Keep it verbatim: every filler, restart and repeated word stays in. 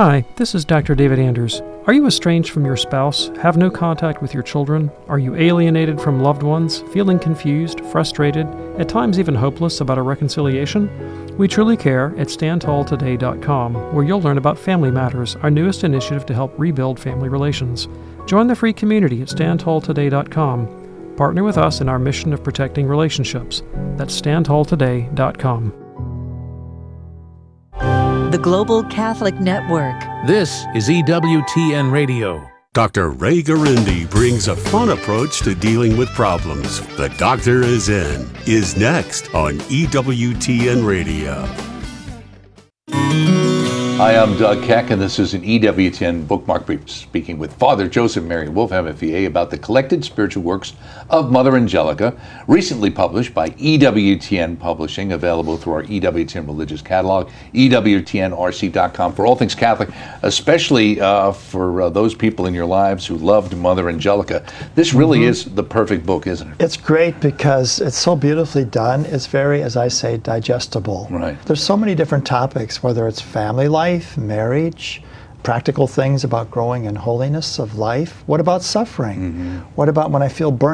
Hi, this is Doctor David Anders. Are you estranged from your spouse, have no contact with your children? Are you alienated from loved ones, feeling confused, frustrated, at times even hopeless about a reconciliation? We truly care at stand tall today dot com, where you'll learn about Family Matters, our newest initiative to help rebuild family relations. Join the free community at stand tall today dot com. Partner with us in our mission of protecting relationships. That's stand tall today dot com. The Global Catholic Network. This is E W T N Radio. Doctor Ray Garindi brings a fun approach to dealing with problems. The Doctor is In is next on E W T N Radio. Hi, I'm Doug Keck, and this is an E W T N Bookmark Brief, speaking with Father Joseph Mary Wolf, M F E A, about the collected spiritual works of Mother Angelica, recently published by E W T N Publishing, available through our E W T N Religious Catalog, E W T N R C dot com, for all things Catholic, especially uh, for uh, those people in your lives who loved Mother Angelica. This really mm-hmm. is the perfect book, isn't it? It's great because it's so beautifully done. It's very, as I say, digestible. Right. There's so many different topics, whether it's family life, marriage, practical things about growing in holiness of life. What about suffering? Mm-hmm. What about when I feel burnt